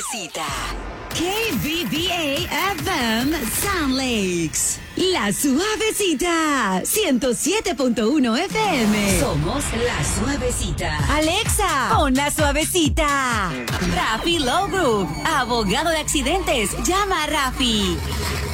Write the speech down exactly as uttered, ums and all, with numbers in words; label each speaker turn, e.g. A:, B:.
A: Suavecita.
B: K B B A F M Sound Lakes. La Suavecita. ciento siete punto uno F M.
A: Somos La Suavecita.
B: Alexa, pon La Suavecita. Rafi Law Group. Abogado de accidentes. Llama a Rafi.